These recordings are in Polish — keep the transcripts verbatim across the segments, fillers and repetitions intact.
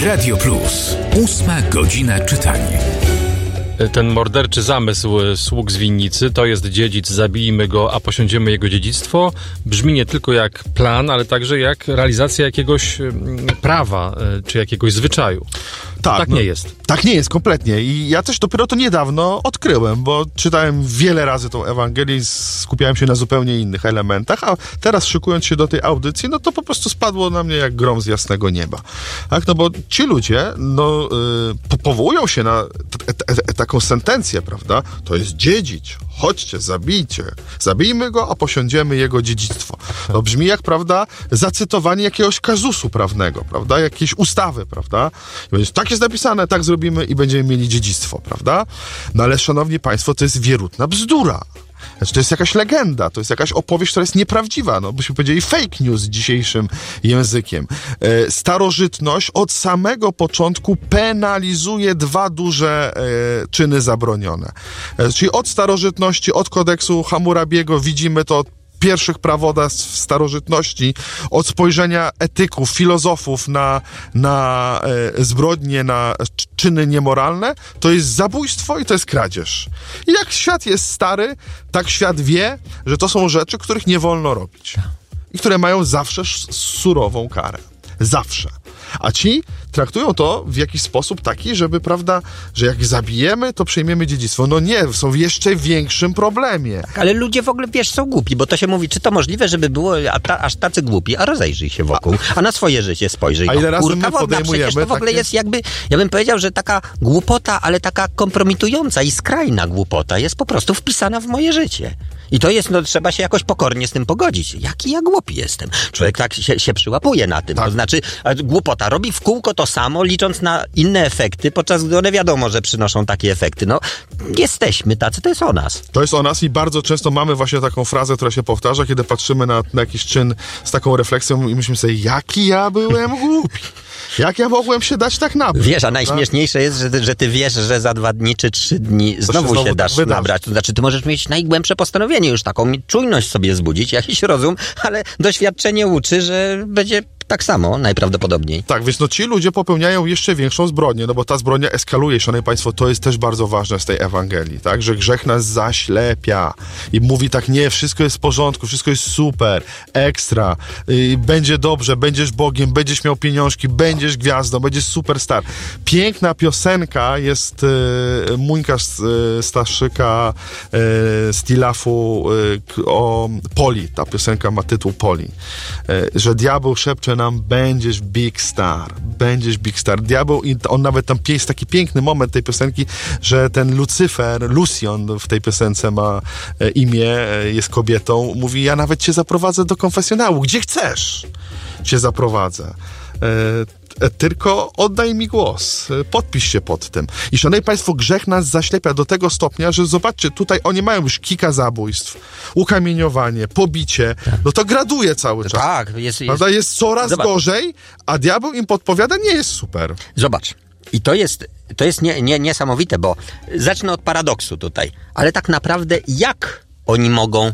Radio Plus. Ósma godzina czytania. Ten morderczy zamysł sług z winnicy to jest dziedzic, zabijmy go, a posiądziemy jego dziedzictwo. Brzmi nie tylko jak plan, ale także jak realizacja jakiegoś prawa czy jakiegoś zwyczaju. Tak, tak no, nie jest. Tak nie jest kompletnie. I ja też dopiero to niedawno odkryłem, bo czytałem wiele razy tą Ewangelię i skupiałem się na zupełnie innych elementach, a teraz szykując się do tej audycji, no to po prostu spadło na mnie jak grom z jasnego nieba. Tak, no bo ci ludzie, no, yy, powołują się na t- t- t- taką sentencję, prawda? To jest dziedzic. Chodźcie, zabijcie. Zabijmy go, a posiądziemy jego dziedzictwo. To brzmi jak, prawda, zacytowanie jakiegoś kazusu prawnego, prawda? Jakiejś ustawy, prawda? I będzie, tak jest napisane, tak zrobimy i będziemy mieli dziedzictwo, prawda? No ale, szanowni państwo, to jest wierutna bzdura. Znaczy, to jest jakaś legenda, to jest jakaś opowieść, która jest nieprawdziwa, no byśmy powiedzieli fake news dzisiejszym językiem. E, starożytność od samego początku penalizuje dwa duże e, czyny zabronione. E, czyli od starożytności, od kodeksu Hammurabiego widzimy to od pierwszych prawodawstw starożytności, od spojrzenia etyków, filozofów na, na e, zbrodnie, na czyny niemoralne, to jest zabójstwo i to jest kradzież. I jak świat jest stary, tak świat wie, że to są rzeczy, których nie wolno robić. I które mają zawsze surową karę. Zawsze. A ci traktują to w jakiś sposób taki, żeby, prawda, że jak zabijemy, to przejmiemy dziedzictwo. No nie, są w jeszcze większym problemie. Tak, ale ludzie w ogóle, wiesz, są głupi, bo to się mówi, czy to możliwe, żeby było a ta, aż tacy głupi, a rozejrzyj się wokół, a na swoje życie spojrzyj. A ile razy kurka my wodna, podejmujemy przecież to w ogóle takie... jest jakby, ja bym powiedział, że taka głupota, ale taka kompromitująca i skrajna głupota jest po prostu wpisana w moje życie. I to jest, no trzeba się jakoś pokornie z tym pogodzić. Jaki ja głupi jestem. Człowiek tak się, się przyłapuje na tym. Tak. To znaczy, głupota robi w kółko to samo, licząc na inne efekty, podczas gdy one wiadomo, że przynoszą takie efekty. No, jesteśmy tacy, to jest o nas. To jest o nas i bardzo często mamy właśnie taką frazę, która się powtarza, kiedy patrzymy na, na jakiś czyn z taką refleksją i myślimy sobie, jaki ja byłem głupi. Jak ja mogłem się dać tak nabrać? Wiesz, a najśmieszniejsze jest, że ty, że ty wiesz, że za dwa dni czy trzy dni znowu się, znowu się dasz wydarzy. nabrać. To znaczy, ty możesz mieć najgłębsze postanowienie, już taką czujność sobie zbudzić, jakiś rozum, ale doświadczenie uczy, że będzie tak samo, najprawdopodobniej. Tak, więc no ci ludzie popełniają jeszcze większą zbrodnię, no bo ta zbrodnia eskaluje, szanowni państwo, to jest też bardzo ważne z tej Ewangelii, tak, że grzech nas zaślepia i mówi tak, nie, wszystko jest w porządku, wszystko jest super, ekstra, yy, będzie dobrze, będziesz Bogiem, będziesz miał pieniążki, będziesz gwiazdą, będziesz superstar. Piękna piosenka jest yy, Muńka yy, Staszyka yy, z Tilafu yy, o Poli, ta piosenka ma tytuł Poli, yy, że diabeł szepcze nam, będziesz big star, będziesz big star. Diabeł, i on nawet tam jest taki piękny moment tej piosenki, że ten Lucyfer, Lucjon w tej piosence ma e, imię, e, jest kobietą, mówi, ja nawet cię zaprowadzę do konfesjonału, gdzie chcesz cię zaprowadzę. E, tylko oddaj mi głos, podpisz się pod tym. I szanowni państwo, grzech nas zaślepia do tego stopnia, że zobaczcie, tutaj oni mają już kilka zabójstw, ukamieniowanie, pobicie, no to graduje cały czas. Tak, jest, jest, prawda? Jest coraz Zobacz. gorzej, a diabeł im podpowiada, nie jest super. Zobacz. I to jest, to jest nie, nie, niesamowite, bo zacznę od paradoksu tutaj, ale tak naprawdę jak oni mogą...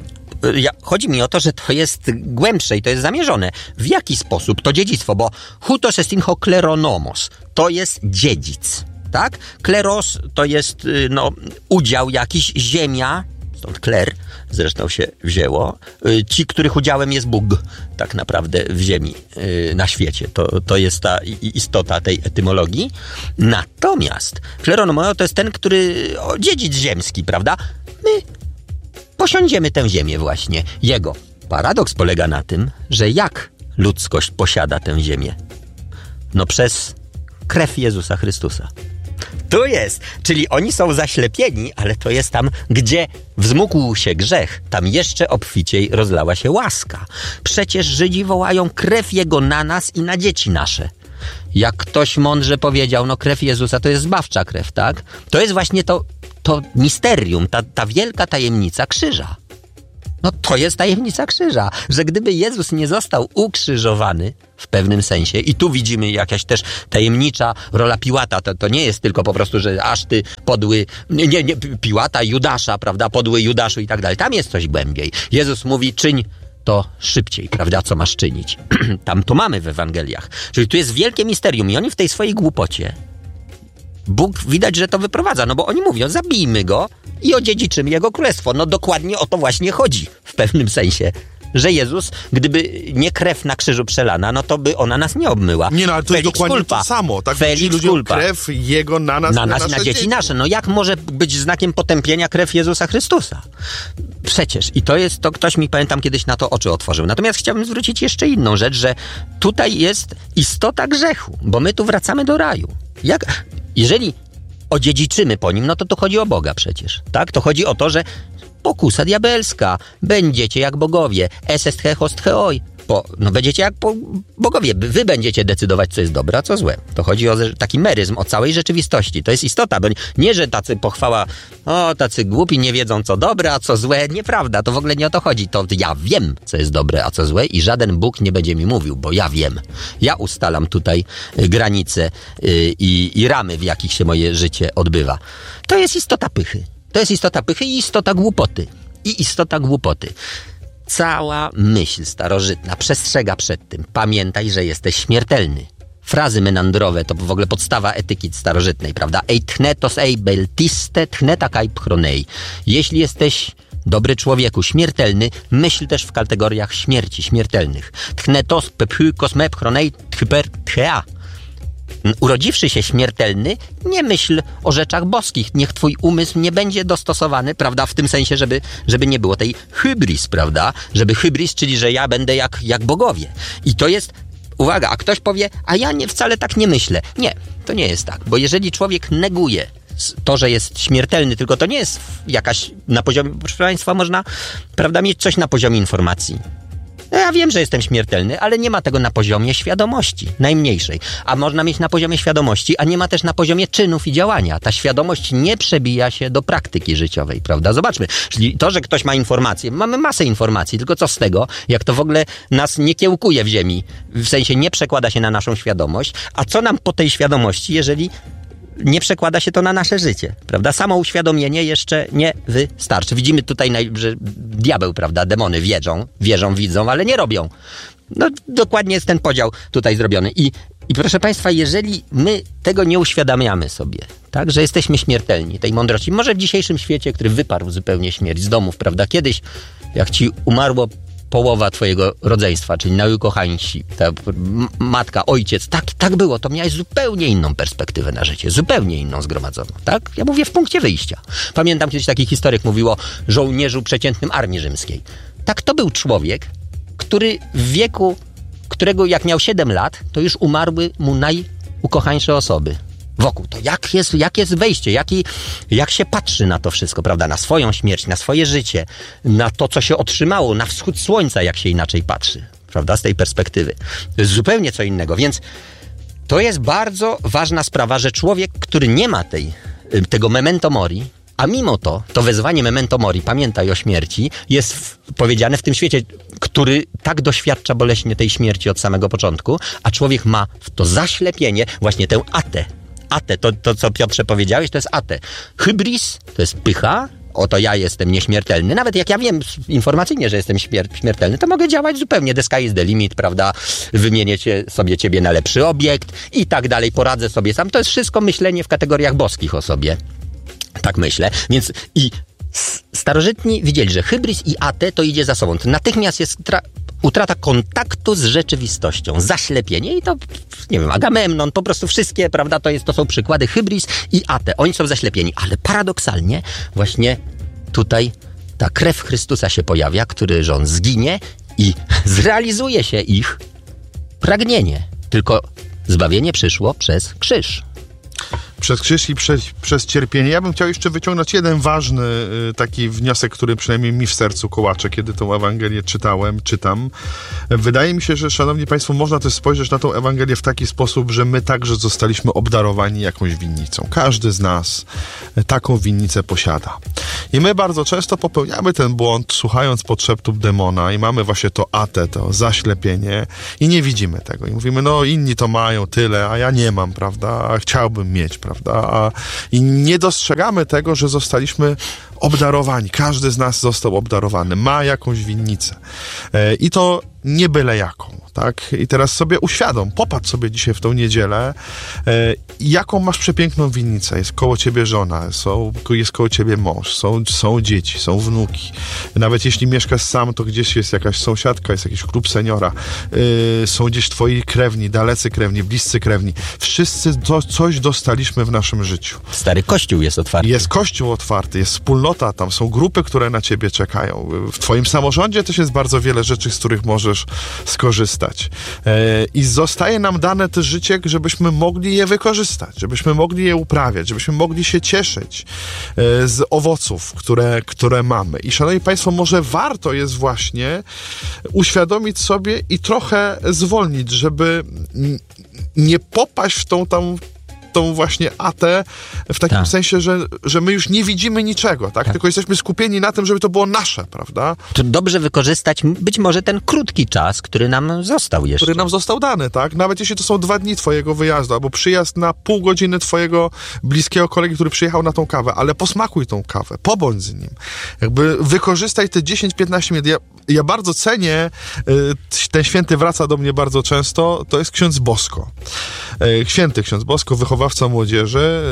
Ja, chodzi mi o to, że to jest głębsze i to jest zamierzone. W jaki sposób to dziedzictwo? Bo hutos est in ho kleronomos. To jest dziedzic, tak? Kleros to jest no, udział jakiś, ziemia, stąd kler zresztą się wzięło. Ci, których udziałem jest Bóg tak naprawdę w ziemi, na świecie. To, to jest ta istota tej etymologii. Natomiast kleronomos to jest ten, który, o, dziedzic ziemski, prawda? My posiądziemy tę ziemię właśnie. Jego paradoks polega na tym, że jak ludzkość posiada tę ziemię? No przez krew Jezusa Chrystusa. Tu jest, czyli oni są zaślepieni, ale to jest tam, gdzie wzmógł się grzech, tam jeszcze obficiej rozlała się łaska. Przecież Żydzi wołają krew Jego na nas i na dzieci nasze. Jak ktoś mądrze powiedział, no krew Jezusa to jest zbawcza krew, tak? To jest właśnie to, to misterium, ta, ta wielka tajemnica krzyża. No to jest tajemnica krzyża, że gdyby Jezus nie został ukrzyżowany w pewnym sensie, i tu widzimy jakaś też tajemnicza rola Piłata, to, to nie jest tylko po prostu, że aż ty podły, nie, nie, Piłata, Judasza, prawda, podły Judaszu i tak dalej. Tam jest coś głębiej. Jezus mówi, czyń to szybciej, prawda, co masz czynić. Tam to mamy w Ewangeliach. Czyli tu jest wielkie misterium i oni w tej swojej głupocie Bóg widać, że to wyprowadza, no bo oni mówią, zabijmy go i odziedziczymy jego królestwo. No dokładnie o to właśnie chodzi w pewnym sensie. Że Jezus, gdyby nie krew na krzyżu przelana, no to by ona nas nie obmyła. Nie, no ale to Felix jest dokładnie culpa. to samo. Tak? Felix ludziom culpa. Krew jego na nas, na, na nas, nasze na dzieci, dzieci nasze. No jak może być znakiem potępienia krew Jezusa Chrystusa? Przecież. I to jest, to ktoś mi, pamiętam, kiedyś na to oczy otworzył. Natomiast chciałbym zwrócić jeszcze inną rzecz, że tutaj jest istota grzechu, bo my tu wracamy do raju. Jak, jeżeli odziedziczymy po nim, no to tu chodzi o Boga przecież. Tak? To chodzi o to, że pokusa diabelska. Będziecie jak bogowie. Esest he host heoi. Po, no będziecie jak po, bogowie. Wy będziecie decydować, co jest dobre, a co złe. To chodzi o taki meryzm, o całej rzeczywistości. To jest istota. Bo nie, że tacy pochwała, o, tacy głupi nie wiedzą, co dobre, a co złe. Nieprawda. To w ogóle nie o to chodzi. To ja wiem, co jest dobre, a co złe i żaden Bóg nie będzie mi mówił, bo ja wiem. Ja ustalam tutaj y, granice y, i, i ramy, w jakich się moje życie odbywa. To jest istota pychy. To jest istota pychy i istota głupoty. I istota głupoty. Cała myśl starożytna przestrzega przed tym. Pamiętaj, że jesteś śmiertelny. Frazy menandrowe to w ogóle podstawa etyki starożytnej, prawda? Ei tchnetos ei beltiste tchneta kai pchronei. Jeśli jesteś, dobry człowieku, śmiertelny, myśl też w kategoriach śmierci, śmiertelnych. Tchnetos pephy kosme pchronei thyper tchea. Urodziwszy się śmiertelny, nie myśl o rzeczach boskich. Niech twój umysł nie będzie dostosowany, prawda, w tym sensie, żeby, żeby nie było tej hybris, prawda? Żeby hybris, czyli że ja będę jak, jak bogowie. I to jest, uwaga, a ktoś powie, a ja nie, wcale tak nie myślę. Nie, to nie jest tak, bo jeżeli człowiek neguje to, że jest śmiertelny, tylko to nie jest jakaś na poziomie, proszę Państwa, można, prawda, mieć coś na poziomie informacji. Ja wiem, że jestem śmiertelny, ale nie ma tego na poziomie świadomości, najmniejszej. A można mieć na poziomie świadomości, a nie ma też na poziomie czynów i działania. Ta świadomość nie przebija się do praktyki życiowej, prawda? Zobaczmy, czyli to, że ktoś ma informacje, mamy masę informacji, tylko co z tego, jak to w ogóle nas nie kiełkuje w ziemi, w sensie nie przekłada się na naszą świadomość, a co nam po tej świadomości, jeżeli nie przekłada się to na nasze życie, prawda? Samo uświadomienie jeszcze nie wystarczy. Widzimy tutaj, że diabeł, prawda, demony wierzą, wierzą, widzą, ale nie robią. No, dokładnie jest ten podział tutaj zrobiony. I, i proszę Państwa, jeżeli my tego nie uświadamiamy sobie, tak, że jesteśmy śmiertelni, tej mądrości, może w dzisiejszym świecie, który wyparł zupełnie śmierć z domów, prawda, kiedyś, jak ci umarło połowa twojego rodzeństwa, czyli najukochańsi, ta matka, ojciec, tak, tak było, to miałeś zupełnie inną perspektywę na życie, zupełnie inną zgromadzoną, tak? Ja mówię w punkcie wyjścia. Pamiętam kiedyś taki historyk mówił o żołnierzu przeciętnym armii rzymskiej. Tak, to był człowiek, który w wieku, którego jak miał siedem lat, to już umarły mu najukochańsze osoby wokół. To jak jest, jak jest wejście, jaki, jak się patrzy na to wszystko, prawda? Na swoją śmierć, na swoje życie, na to, co się otrzymało, na wschód słońca, jak się inaczej patrzy, prawda? Z tej perspektywy. To jest zupełnie co innego, więc to jest bardzo ważna sprawa, że człowiek, który nie ma tej, tego memento mori, a mimo to, to wezwanie memento mori, pamiętaj o śmierci, jest w, powiedziane w tym świecie, który tak doświadcza boleśnie tej śmierci od samego początku, a człowiek ma w to zaślepienie, właśnie tę atę. Atę, to, to co Piotrze powiedziałeś, to jest atę. Hybris to jest pycha, oto ja jestem nieśmiertelny. Nawet jak ja wiem informacyjnie, że jestem śmier- śmiertelny, to mogę działać zupełnie. The sky is the limit, prawda? Wymienię cię, sobie ciebie na lepszy obiekt i tak dalej. Poradzę sobie sam. To jest wszystko myślenie w kategoriach boskich o sobie. Tak myślę. Więc i starożytni widzieli, że hybris i atę to idzie za sobą. To natychmiast jest tra- utrata kontaktu z rzeczywistością, zaślepienie i to, nie wiem, Agamemnon, po prostu wszystkie, prawda, to, jest, to są przykłady hybris i atę. Oni są zaślepieni, ale paradoksalnie właśnie tutaj ta krew Chrystusa się pojawia, który, że on zginie i zrealizuje się ich pragnienie. Tylko zbawienie przyszło przez krzyż. Przez krzyż i przez, przez cierpienie. Ja bym chciał jeszcze wyciągnąć jeden ważny y, taki wniosek, który przynajmniej mi w sercu kołacze, kiedy tą Ewangelię czytałem, czytam. Wydaje mi się, że, szanowni państwo, można też spojrzeć na tą Ewangelię w taki sposób, że my także zostaliśmy obdarowani jakąś winnicą. Każdy z nas taką winnicę posiada. I my bardzo często popełniamy ten błąd, słuchając podszeptów demona i mamy właśnie to atę, to zaślepienie i nie widzimy tego. I mówimy, no inni to mają tyle, a ja nie mam, prawda? A chciałbym mieć, prawda? prawda? A, i nie dostrzegamy tego, że zostaliśmy obdarowani. Każdy z nas został obdarowany. Ma jakąś winnicę. E, I to nie byle jaką, tak? I teraz sobie uświadom, popatrz sobie dzisiaj w tą niedzielę, e, jaką masz przepiękną winnicę. Jest koło ciebie żona, są, jest koło ciebie mąż, są, są dzieci, są wnuki. Nawet jeśli mieszkasz sam, to gdzieś jest jakaś sąsiadka, jest jakiś klub seniora, e, są gdzieś twoi krewni, dalecy krewni, bliscy krewni. Wszyscy to, coś dostaliśmy w naszym życiu. Stary Kościół jest otwarty. Jest Kościół otwarty, jest wspólnota, tam są grupy, które na ciebie czekają. W twoim samorządzie też jest bardzo wiele rzeczy, z których możesz skorzystać. E, I zostaje nam dane to życie, żebyśmy mogli je wykorzystać, żebyśmy mogli je uprawiać, żebyśmy mogli się cieszyć e, z owoców, które, które mamy. I szanowni państwo, może warto jest właśnie uświadomić sobie i trochę zwolnić, żeby n- nie popaść w tą tam tą właśnie atę w takim tak. sensie, że, że my już nie widzimy niczego, tak? tak? Tylko jesteśmy skupieni na tym, żeby to było nasze, prawda? To dobrze wykorzystać być może ten krótki czas, który nam został jeszcze. Który nam został dany, tak? Nawet jeśli to są dwa dni twojego wyjazdu, albo przyjazd na pół godziny twojego bliskiego kolegi, który przyjechał na tą kawę, ale posmakuj tą kawę, pobądź z nim. Jakby wykorzystaj te dziesięć piętnaście minut. Ja, ja bardzo cenię, y, ten święty wraca do mnie bardzo często, to jest ksiądz Bosko. Y, święty ksiądz Bosko, wychowawca młodzieży,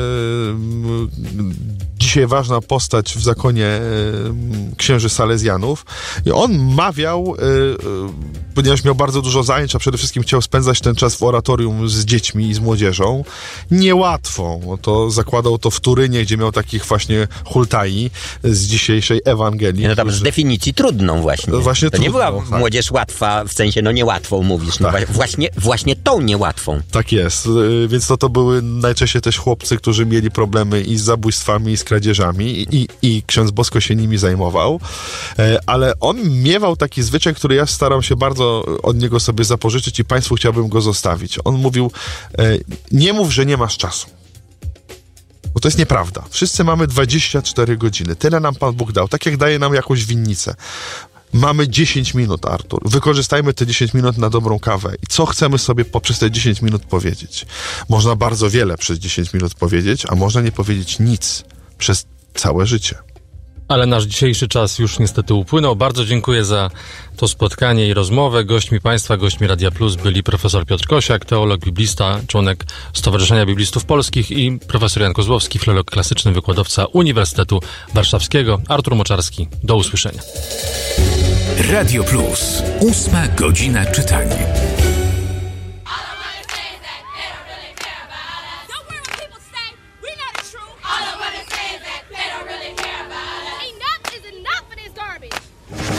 dzisiaj ważna postać w zakonie księży Salezjanów. I on mawiał, ponieważ miał bardzo dużo zajęć, a przede wszystkim chciał spędzać ten czas w oratorium z dziećmi i z młodzieżą. Niełatwą. To zakładał to w Turynie, gdzie miał takich właśnie hultai z dzisiejszej Ewangelii. No tam z definicji trudną właśnie. Właśnie to trudną, nie była tak. młodzież łatwa, w sensie no niełatwą mówisz. No Tak. właśnie, właśnie tą niełatwą. Tak jest, więc to, to były najczęściej też chłopcy, którzy mieli problemy i z zabójstwami, i z kradzieżami i, i, i ksiądz Bosko się nimi zajmował, ale on miewał taki zwyczaj, który ja staram się bardzo od niego sobie zapożyczyć i państwu chciałbym go zostawić. On mówił, nie mów, że nie masz czasu. Bo to jest nieprawda. Wszyscy mamy dwadzieścia cztery godziny. Tyle nam Pan Bóg dał. Tak jak daje nam jakąś winnicę. Mamy dziesięć minut, Artur. Wykorzystajmy te dziesięć minut na dobrą kawę. I co chcemy sobie poprzez te dziesięć minut powiedzieć? Można bardzo wiele przez dziesięć minut powiedzieć, a można nie powiedzieć nic przez całe życie. Ale nasz dzisiejszy czas już niestety upłynął. Bardzo dziękuję za to spotkanie i rozmowę. Gośćmi Państwa, gośćmi Radia Plus byli profesor Piotr Kosiak, teolog biblista, członek Stowarzyszenia Biblistów Polskich i profesor Jan Kozłowski, filolog klasyczny, wykładowca Uniwersytetu Warszawskiego. Artur Moczarski. Do usłyszenia. Radio Plus. Ósma godzina czytania.